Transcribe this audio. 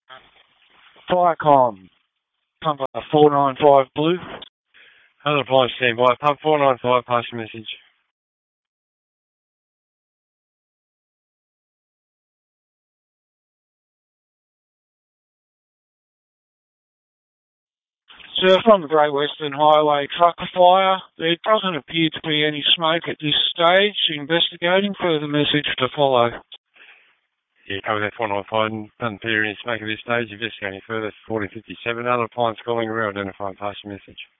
Viacom, pump 495 blue. Other appliance standby, pump 495, pass your message. Sir, from the Great Western Highway trucker fire, there doesn't appear to be any smoke at this stage. Investigating, further message to follow. Yeah, cover that 495, doesn't appear any smoke at this stage. Investigating further, 4057. Other appliance calling, re-identifying, pass your message.